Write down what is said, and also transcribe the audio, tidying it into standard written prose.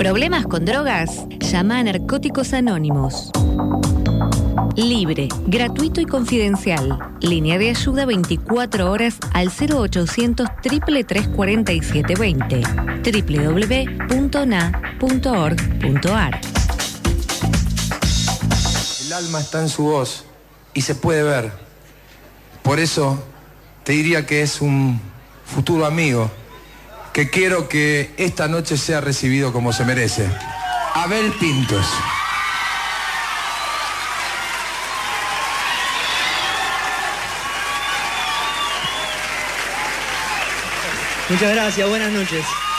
¿Problemas con drogas? Llama a Narcóticos Anónimos. Libre, gratuito y confidencial. Línea de ayuda 24 horas al 0800 333 4720. www.na.org.ar. El alma está en su voz y se puede ver. Por eso te diría que es un futuro amigo, que quiero que esta noche sea recibido como se merece. Abel Pintos. Muchas gracias, buenas noches.